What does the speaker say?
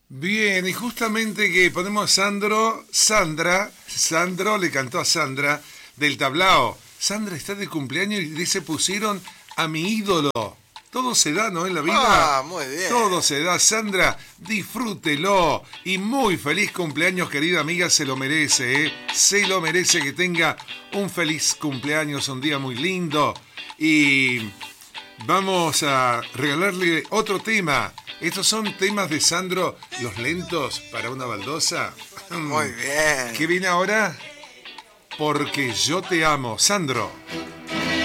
Bien, y justamente que ponemos a Sandro le cantó a Sandra del Tablao. Sandra está de cumpleaños y dice pusieron a mi ídolo. Todo se da, ¿no? En la vida. Ah, muy bien. Todo se da, Sandra, disfrútelo. Y muy feliz cumpleaños, querida amiga, se lo merece, ¿eh? Se lo merece que tenga un feliz cumpleaños, un día muy lindo. Y vamos a regalarle otro tema. Estos son temas de Sandro, los lentos para una baldosa. Muy bien. ¿Qué viene ahora? Porque yo te amo, Sandro.